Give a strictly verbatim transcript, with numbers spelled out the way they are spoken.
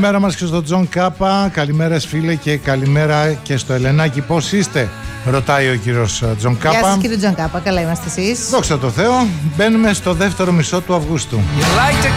καλημέρα μας και στον Τζον Κάπα. Καλημέρα φίλε και καλημέρα και στο Ελενάκι. Πώς είστε, ρωτάει ο κύριος Τζον Κάπα. Γεια σας κύριε Τζον Κάπα, καλά είμαστε εσείς? Δόξα τω Θεώ, μπαίνουμε στο δεύτερο μισό του Αυγούστου.